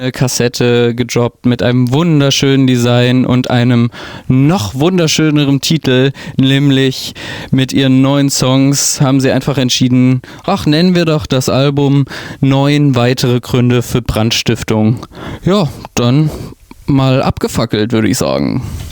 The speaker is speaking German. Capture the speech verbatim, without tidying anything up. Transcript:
Kassette gedroppt mit einem wunderschönen Design und einem noch wunderschöneren Titel, nämlich mit ihren neuen Songs haben sie einfach entschieden, ach, nennen wir doch das Album Neun weitere Gründe für Brandstiftung. Ja, dann mal abgefackelt, würde ich sagen.